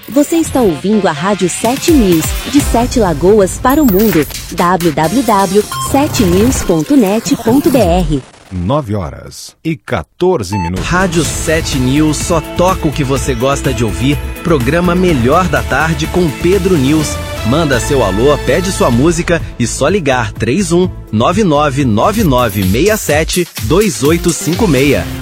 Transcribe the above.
Você está ouvindo a Rádio 7 News, de 7 Lagoas para o mundo. www.7news.net.br 9h14. Rádio 7 News só toca o que você gosta de ouvir. Programa Melhor da Tarde com Pedro News. Manda seu alô, pede sua música e só ligar 31 999967 2856.